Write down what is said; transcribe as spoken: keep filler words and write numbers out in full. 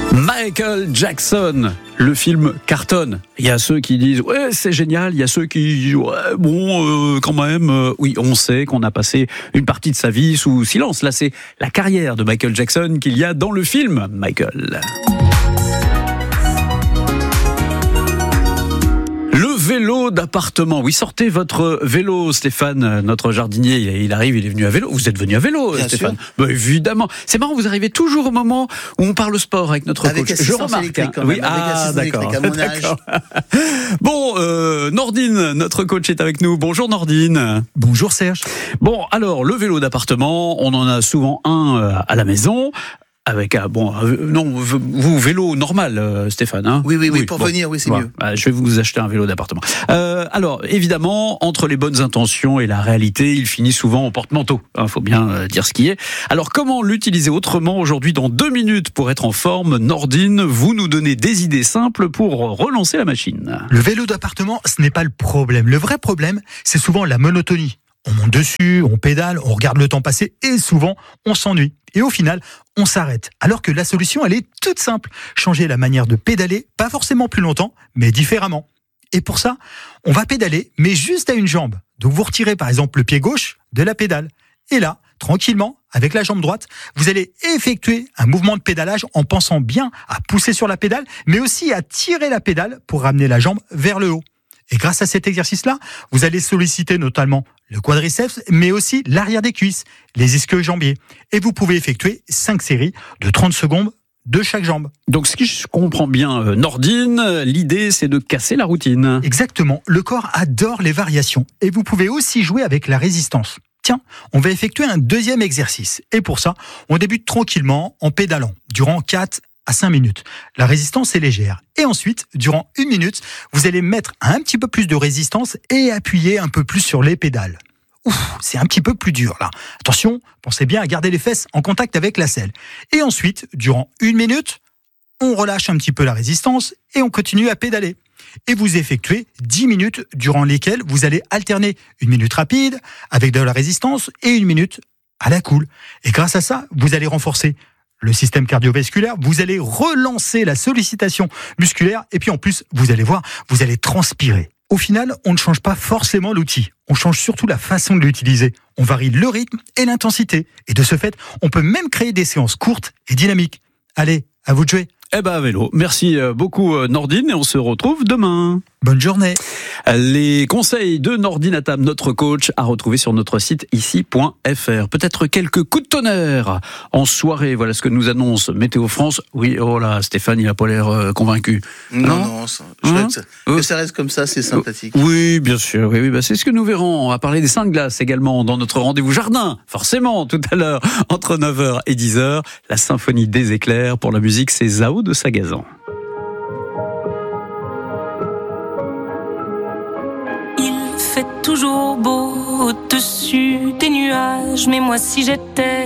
Michael Jackson, le film cartonne. Il y a ceux qui disent ouais c'est génial, il y a ceux qui disent ouais bon euh, quand même euh, oui on sait qu'on a passé une partie de sa vie sous silence. Là c'est la carrière de Michael Jackson qu'il y a dans le film Michael. Le vélo d'appartement. Oui, sortez votre vélo, Stéphane, notre jardinier. Il arrive, il est venu à vélo. Vous êtes venu à vélo, Bien Stéphane. Bah, évidemment. C'est marrant, vous arrivez toujours au moment où on parle sport avec notre avec coach. Je remarque. Hein. Oui, avec ah, d'accord. À mon âge. Bon, euh, Nordine, notre coach est avec nous. Bonjour Nordine. Bonjour Serge. Bon, alors le vélo d'appartement, on en a souvent un à la maison. Avec un bon, euh, non, vous vélo normal, euh, Stéphane. Hein oui, oui, oui, pour bon, venir, oui, c'est voilà. mieux. Euh, je vais vous acheter un vélo d'appartement. Euh, alors, évidemment, entre les bonnes intentions et la réalité, il finit souvent au porte-manteau. Il hein, faut bien euh, dire ce qui est. Alors, comment l'utiliser autrement aujourd'hui dans deux minutes pour être en forme? Nordine, vous nous donnez des idées simples pour relancer la machine. Le vélo d'appartement, ce n'est pas le problème. Le vrai problème, c'est souvent la monotonie. On monte dessus, on pédale, on regarde le temps passer et souvent, on s'ennuie. Et au final, on s'arrête. Alors que la solution, elle est toute simple. Changer la manière de pédaler, pas forcément plus longtemps, mais différemment. Et pour ça, on va pédaler, mais juste à une jambe. Donc vous retirez par exemple le pied gauche de la pédale. Et là, tranquillement, avec la jambe droite, vous allez effectuer un mouvement de pédalage en pensant bien à pousser sur la pédale, mais aussi à tirer la pédale pour ramener la jambe vers le haut. Et grâce à cet exercice-là, vous allez solliciter notamment le quadriceps, mais aussi l'arrière des cuisses, les ischio-jambiers. Et vous pouvez effectuer cinq séries de trente secondes de chaque jambe. Donc, si je comprends bien, euh, Nordine, l'idée, c'est de casser la routine. Exactement. Le corps adore les variations. Et vous pouvez aussi jouer avec la résistance. Tiens, on va effectuer un deuxième exercice. Et pour ça, on débute tranquillement en pédalant durant quatre à cinq minutes. La résistance est légère. Et ensuite, durant une minute, vous allez mettre un petit peu plus de résistance et appuyer un peu plus sur les pédales. Ouf, c'est un petit peu plus dur là. Attention, pensez bien à garder les fesses en contact avec la selle. Et ensuite, durant une minute, on relâche un petit peu la résistance et on continue à pédaler. Et vous effectuez dix minutes durant lesquelles vous allez alterner une minute rapide avec de la résistance et une minute à la cool. Et grâce à ça, vous allez renforcer le système cardiovasculaire, vous allez relancer la sollicitation musculaire et puis en plus, vous allez voir, vous allez transpirer. Au final, on ne change pas forcément l'outil, on change surtout la façon de l'utiliser. On varie le rythme et l'intensité. Et de ce fait, on peut même créer des séances courtes et dynamiques. Allez, à vous de jouer. Eh ben, à vélo. Merci beaucoup, Nordine, et on se retrouve demain. Bonne journée. Les conseils de Nordine Atam, notre coach, à retrouver sur notre site ici point f r. Peut-être quelques coups de tonnerre en soirée. Voilà ce que nous annonce Météo France. Oui, oh là, Stéphane, il n'a pas l'air euh, convaincu. Non, non, non ça, je hein que, ça, que ça reste comme ça, c'est sympathique. Oui, bien sûr. Oui, oui, bah c'est ce que nous verrons. On va parler des cinq glaces également dans notre rendez-vous jardin. Forcément, tout à l'heure, entre neuf heures et dix heures. La symphonie des éclairs. Pour la musique, c'est Zao de Sagazan. Toujours beau au-dessus des nuages, mais moi si j'étais